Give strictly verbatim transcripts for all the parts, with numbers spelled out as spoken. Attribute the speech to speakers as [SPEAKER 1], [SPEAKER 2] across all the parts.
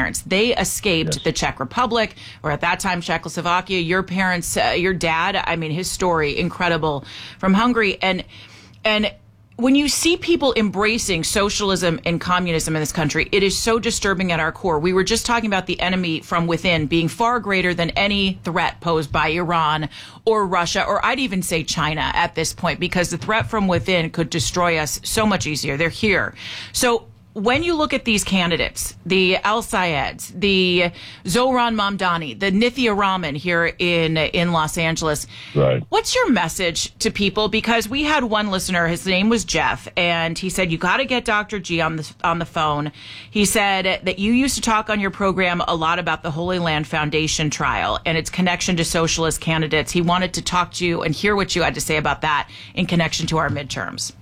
[SPEAKER 1] parents. They escaped
[SPEAKER 2] Yes.
[SPEAKER 1] the Czech Republic, or at that time Czechoslovakia. Your parents, uh, your dad, I mean, his story, incredible, from Hungary. And and when you see people embracing socialism and communism in this country, it is so disturbing at our core. We were just talking about the enemy from within being far greater than any threat posed by Iran or Russia, or I'd even say China at this point, because the threat from within could destroy us so much easier. They're here. So when you look at these candidates, the Al Sayeds, the Zohran Mamdani, the Nithya Raman here in in Los Angeles,
[SPEAKER 2] right.
[SPEAKER 1] What's your message to people? Because we had one listener, his name was Jeff, and he said, you got to get Doctor G on the, on the phone. He said that you used to talk on your program a lot about the Holy Land Foundation trial and its connection to socialist candidates. He wanted to talk to you and hear what you had to say about that in connection to our midterms.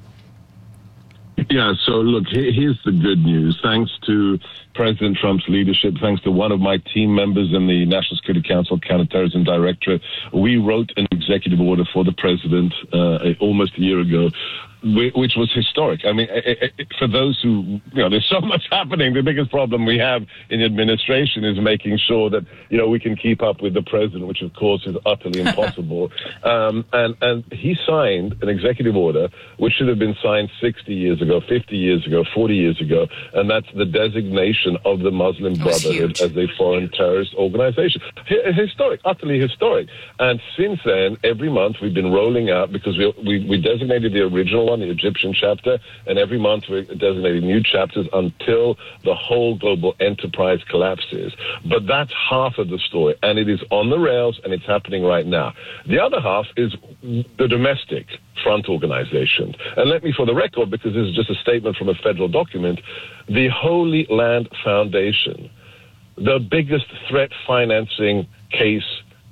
[SPEAKER 2] Yeah, so look, here's the good news. Thanks to President Trump's leadership, thanks to one of my team members in the National Security Council Counterterrorism Directorate, we wrote an executive order for the president uh, almost a year ago, which was historic. I mean, for those who, you know, there's so much happening. The biggest problem we have in administration is making sure that, you know, we can keep up with the president, which of course is utterly impossible. um, and, and he signed an executive order, which should have been signed sixty years ago, fifty years ago, forty years ago. And that's the designation of the Muslim Brotherhood as a foreign terrorist organization. H- historic, utterly historic. And since then, every month we've been rolling out, because we, we, we designated the original one, the Egyptian chapter, and every month we're designating new chapters until the whole global enterprise collapses. But that's half of the story, and it is on the rails, and it's happening right now. The other half is the domestic front organizations. And let me, for the record, because this is just a statement from a federal document, the Holy Land Foundation, the biggest threat financing case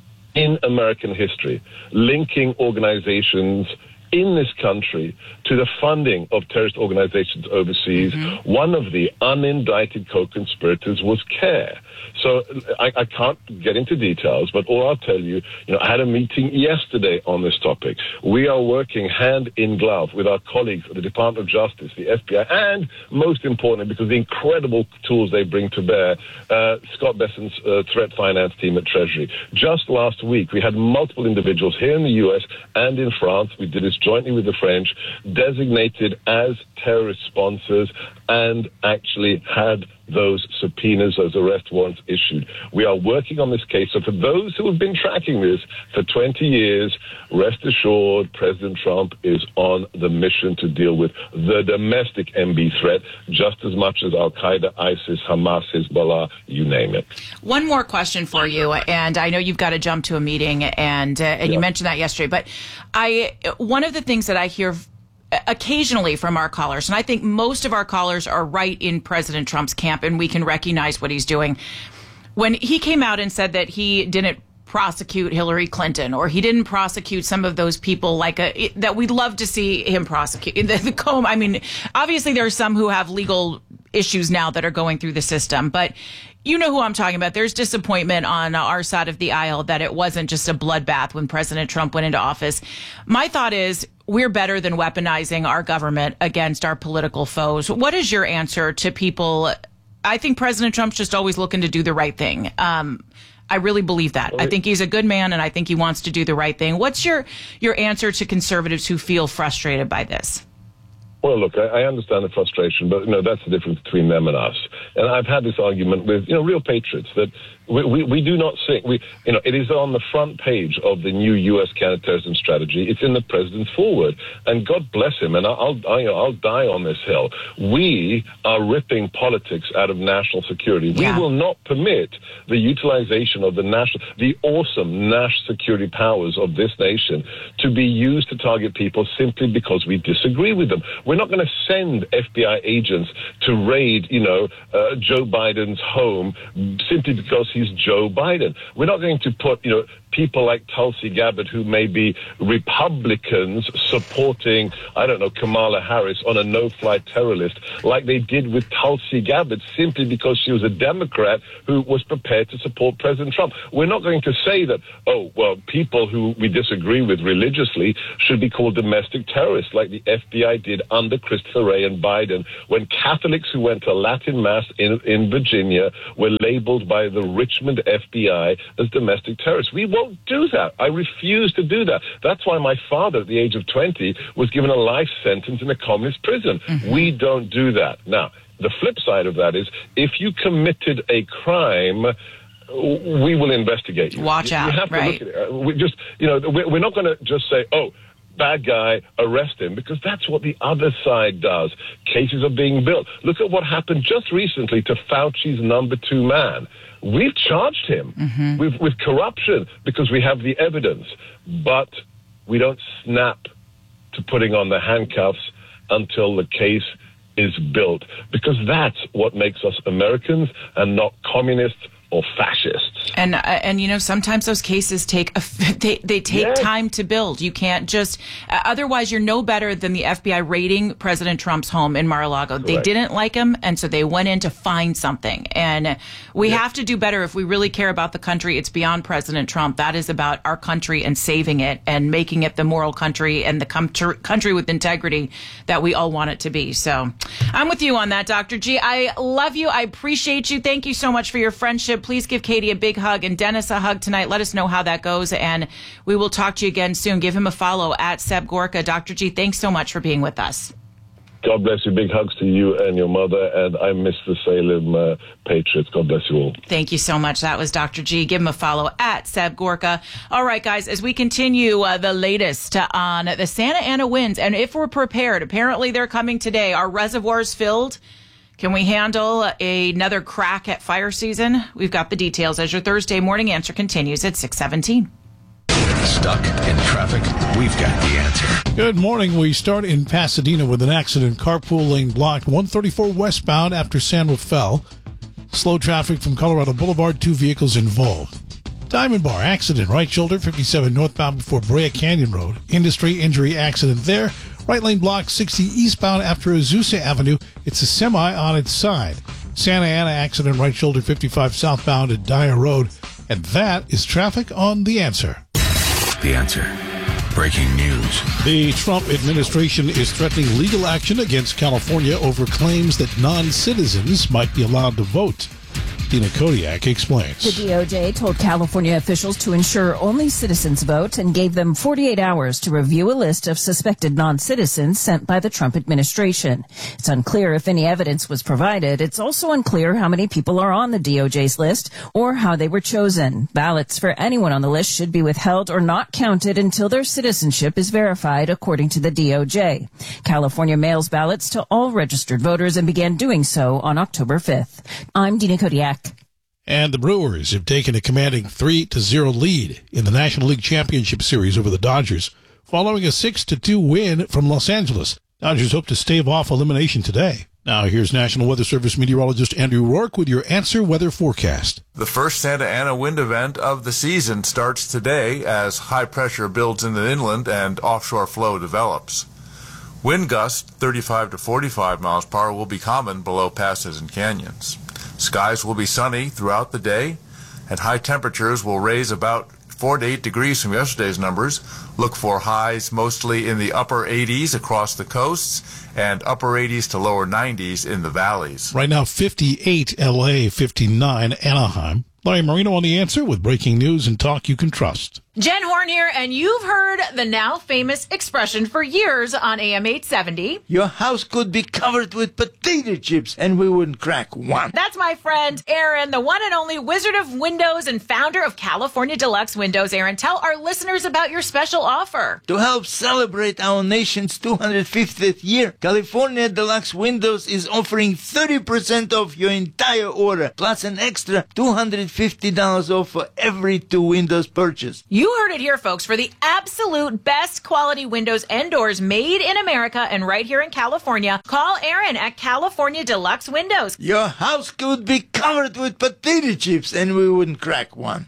[SPEAKER 2] in American history, linking organizations in this country to the funding of terrorist organizations overseas. Mm-hmm. One of the unindicted co-conspirators was CARE. So I, I can't get into details, but all I'll tell you, you know, I had a meeting yesterday on this topic. We are working hand in glove with our colleagues at the Department of Justice, the F B I, and most importantly, because of the incredible tools they bring to bear, uh, Scott Besson's uh, threat finance team at Treasury. Just last week, we had multiple individuals here in the U S and in France. We did this jointly with the French, designated as terrorist sponsors, and actually had those subpoenas, those arrest warrants issued. We are working on this case. So for those who have been tracking this for twenty years, rest assured President Trump is on the mission to deal with the domestic M B threat just as much as Al-Qaeda, ISIS, Hamas, Hezbollah, you name it.
[SPEAKER 1] One more question for you, and I know you've got to jump to a meeting, and, uh, and yeah. you mentioned that yesterday, but I one of the things that I hear occasionally from our callers, and I think most of our callers are right in President Trump's camp, and we can recognize what he's doing. When he came out and said that he didn't prosecute Hillary Clinton, or he didn't prosecute some of those people like a, that we'd love to see him prosecute. The, the comb, I mean, obviously there are some who have legal issues now that are going through the system, but you know who I'm talking about. There's disappointment on our side of the aisle that it wasn't just a bloodbath when President Trump went into office. My thought is, we're better than weaponizing our government against our political foes. What is your answer to people? I think President Trump's just always looking to do the right thing. Um, I really believe that. I think he's a good man, and I think he wants to do the right thing. What's your, your answer to conservatives who feel frustrated by this?
[SPEAKER 2] Well, look, I, I understand the frustration, but, you know, that's the difference between them and us. And I've had this argument with, you know, real patriots that we, we, we do not think, we, you know, it is on the front page of the new U S counterterrorism strategy. It's in the president's foreword. And God bless him, and I'll, I'll, I'll die on this hill. We are ripping politics out of national security.
[SPEAKER 1] Yeah.
[SPEAKER 2] We will not permit the utilization of the national, the awesome national security powers of this nation to be used to target people simply because we disagree with them. We're not going to send F B I agents to raid, you know, uh, Joe Biden's home simply because he's Joe Biden. We're not going to put, you know, people like Tulsi Gabbard, who may be Republicans supporting, I don't know, Kamala Harris on a no-fly terror list, like they did with Tulsi Gabbard, simply because she was a Democrat who was prepared to support President Trump. We're not going to say that, oh, well, people who we disagree with religiously should be called domestic terrorists, like the F B I did under Christopher Wray and Biden, when Catholics who went to Latin Mass in, in Virginia were labeled by the Richmond F B I as domestic terrorists. We won't do that. I refuse to do that. That's why my father, at the age of twenty, was given a life sentence in a communist prison. Mm-hmm. We don't do that. Now, the flip side of that is, if you committed a crime, we will investigate you.
[SPEAKER 1] Watch
[SPEAKER 2] you,
[SPEAKER 1] out,
[SPEAKER 2] you have to
[SPEAKER 1] right?
[SPEAKER 2] Look at it. We just, you know, we're not going to just say, oh, bad guy, arrest him, because that's what the other side does. Cases are being built. Look at what happened just recently to Fauci's number two man. We've charged him mm-hmm. with, with corruption because we have the evidence, but we don't snap to putting on the handcuffs until the case is built, because that's what makes us Americans and not communists or fascists.
[SPEAKER 1] And uh, and you know, sometimes those cases take a, they they take
[SPEAKER 2] yes.
[SPEAKER 1] time to build. You can't just uh, otherwise you're no better than the F B I raiding President Trump's home in Mar-a-Lago. They
[SPEAKER 2] Correct.
[SPEAKER 1] didn't like him, and so they went in to find something. And we yes. have to do better if we really care about the country. It's beyond President Trump. That is about our country and saving it and making it the moral country and the com- country with integrity that we all want it to be. So I'm with you on that, Doctor G. I love you. I appreciate you. Thank you so much for your friendship. Please give Katie a big hug and Dennis a hug tonight. Let us know how that goes, and we will talk to you again soon. Give him a follow at Seb Gorka. Doctor G, thanks so much for being with us.
[SPEAKER 2] God bless you. Big hugs to you and your mother, and I miss the Salem uh, Patriots. God bless you all.
[SPEAKER 1] Thank you so much. That was Doctor G. Give him a follow at Seb Gorka. All right, guys, as we continue uh, the latest on the Santa Ana winds, and if we're prepared, apparently they're coming today. Are reservoirs filled? Can we handle another crack at fire season? We've got the details as your Thursday morning answer continues at six seventeen.
[SPEAKER 3] Stuck in traffic? We've got the answer.
[SPEAKER 4] Good morning. We start in Pasadena with an accident. Carpool lane blocked. one thirty-four westbound after San Rafael. Slow traffic from Colorado Boulevard. Two vehicles involved. Diamond Bar accident. Right shoulder, fifty-seven northbound before Brea Canyon Road. Industry injury accident there. Right lane blocked sixty eastbound after Azusa Avenue. It's a semi on its side. Santa Ana accident, right shoulder fifty-five southbound at Dyer Road. And that is traffic on The Answer.
[SPEAKER 3] The Answer. Breaking news.
[SPEAKER 4] The Trump administration is threatening legal action against California over claims that non-citizens might be allowed to vote. Dina Kodiak explains.
[SPEAKER 5] The D O J told California officials to ensure only citizens vote and gave them forty-eight hours to review a list of suspected non-citizens sent by the Trump administration. It's unclear if any evidence was provided. It's also unclear how many people are on the D O J's list or how they were chosen. Ballots for anyone on the list should be withheld or not counted until their citizenship is verified, according to the D O J. California mails ballots to all registered voters and began doing so on October fifth. I'm Dina Kodiak.
[SPEAKER 4] And the Brewers have taken a commanding three to zero lead in the National League Championship Series over the Dodgers, following a six to two win from Los Angeles. Dodgers hope to stave off elimination today. Now here's National Weather Service meteorologist Andrew Rourke with your Answer Weather Forecast.
[SPEAKER 6] The first Santa Ana wind event of the season starts today as high pressure builds in the inland and offshore flow develops. Wind gusts thirty-five to forty-five miles per hour will be common below passes and canyons. Skies will be sunny throughout the day, and high temperatures will raise about four to eight degrees from yesterday's numbers. Look for highs mostly in the upper eighties across the coasts and upper eighties to lower nineties in the valleys.
[SPEAKER 4] Right now, fifty-eight L A, fifty-nine Anaheim. Larry Marino on The Answer with breaking news and talk you can trust.
[SPEAKER 1] Jen Horn here, and you've heard the now famous expression for years on A M eight seventy.
[SPEAKER 7] Your house could be covered with potato chips and we wouldn't crack one.
[SPEAKER 1] That's my friend Aaron, the one and only Wizard of Windows and founder of California Deluxe Windows. Aaron, tell our listeners about your special offer.
[SPEAKER 7] To help celebrate our nation's two hundred fiftieth year, California Deluxe Windows is offering thirty percent off your entire order, plus an extra two hundred fifty dollars off for every two windows purchased.
[SPEAKER 1] You heard it here, folks. For the absolute best quality windows and doors made in America and right here in California, call Aaron at California Deluxe Windows.
[SPEAKER 7] Your house could be covered with potato chips and we wouldn't crack one.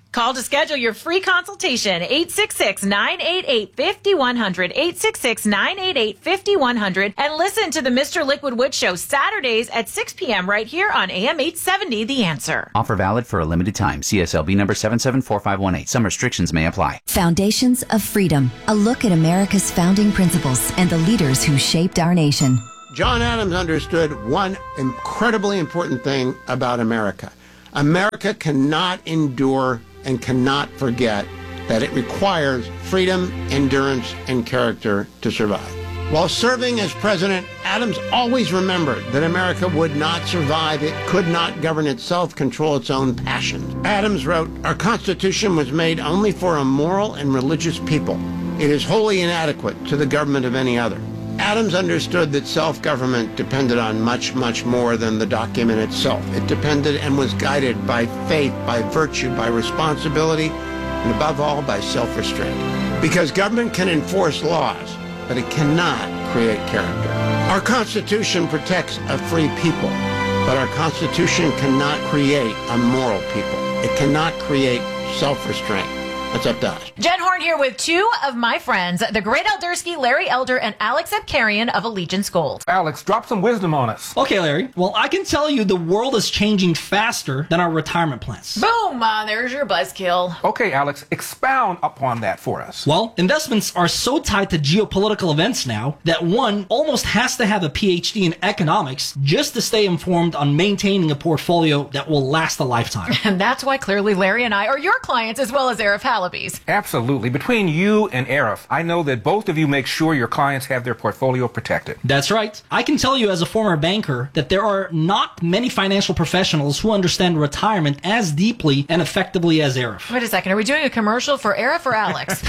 [SPEAKER 8] Call to schedule your free consultation, eight six six, nine eight eight, five one zero zero, eight six six, nine eight eight, five one zero zero, and listen to the Mister Liquid Wood Show Saturdays at six p.m. right here on A M eight seventy, The Answer.
[SPEAKER 9] Offer valid for a limited time. C S L B number seven seven four five one eight. Some restrictions may apply.
[SPEAKER 10] Foundations of Freedom, a look at America's founding principles and the leaders who shaped our nation.
[SPEAKER 11] John Adams understood one incredibly important thing about America. America cannot endure and cannot forget that it requires freedom, endurance, and character to survive. While serving as president, Adams always remembered that America would not survive. It could not govern itself, control its own passions. Adams wrote, "Our Constitution was made only for a moral and religious people. It is wholly inadequate to the government of any other." Adams understood that self-government depended on much, much more than the document itself. It depended and was guided by faith, by virtue, by responsibility, and above all, by self-restraint. Because government can enforce laws, but it cannot create character. Our Constitution protects a free people, but our Constitution cannot create a moral people. It cannot create self-restraint. That's up to us.
[SPEAKER 8] Jen Horn here with two of my friends, the great Eldersky, Larry Elder, and Alex Epkarian of Allegiance Gold.
[SPEAKER 12] Alex, drop some wisdom on us.
[SPEAKER 13] Okay, Larry. Well, I can tell you the world is changing faster than our retirement plans.
[SPEAKER 8] Boom! Uh, there's your buzzkill.
[SPEAKER 12] Okay, Alex, expound upon that for us.
[SPEAKER 13] Well, investments are so tied to geopolitical events now that one almost has to have a P H D in economics just to stay informed on maintaining a portfolio that will last a lifetime.
[SPEAKER 8] And that's why clearly Larry and I are your clients as well as Arif Halaby's.
[SPEAKER 12] Absolutely. Between you and Arif, I know that both of you make sure your clients have their portfolio protected.
[SPEAKER 13] That's right. I can tell you as a former banker that there are not many financial professionals who understand retirement as deeply and effectively as Arif.
[SPEAKER 8] Wait a second. Are we doing a commercial for Arif or Alex?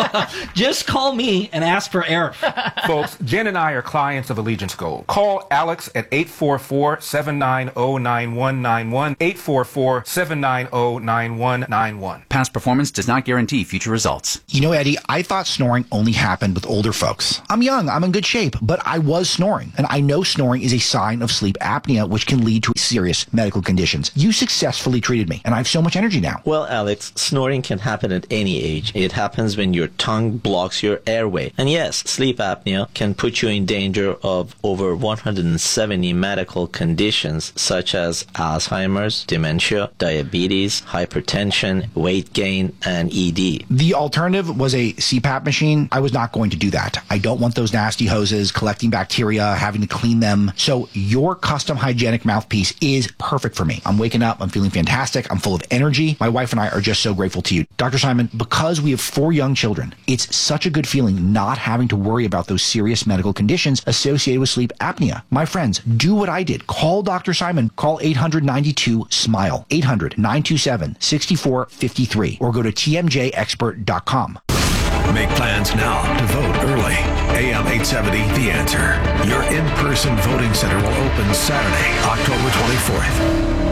[SPEAKER 13] Just call me and ask for Arif.
[SPEAKER 12] Folks, Jen and I are clients of Allegiance Gold. Call Alex at eight four four, seven nine zero, nine one nine one, eight four four, seven nine zero, nine one nine one.
[SPEAKER 9] Past performance does not guarantee future results.
[SPEAKER 14] You know, Eddie, I thought snoring only happened with older folks. I'm young, I'm in good shape, but I was snoring. And I know snoring is a sign of sleep apnea, which can lead to serious medical conditions. You successfully treated me, and I have so much energy now.
[SPEAKER 15] Well, Alex, snoring can happen at any age. It happens when your tongue blocks your airway. And yes, sleep apnea can put you in danger of over one hundred seventy medical conditions, such as Alzheimer's, dementia, diabetes, hypertension, weight gain, and E D.
[SPEAKER 14] The alternative was a C PAP machine. I was not going to do that. I don't want those nasty hoses collecting bacteria, having to clean them. So your custom hygienic mouthpiece is perfect for me. I'm waking up. I'm feeling fantastic. I'm full of energy. My wife and I are just so grateful to you. Doctor Simon, because we have four young children, it's such a good feeling not having to worry about those serious medical conditions associated with sleep apnea. My friends, do what I did. Call Doctor Simon. Call eight hundred, nine two, SMILE, eight hundred, nine two seven, six four five three, or go to T M J expert dot com.
[SPEAKER 3] Make plans now to vote early. A M eight seventy, The Answer. Your in-person voting center will open Saturday, October twenty-fourth.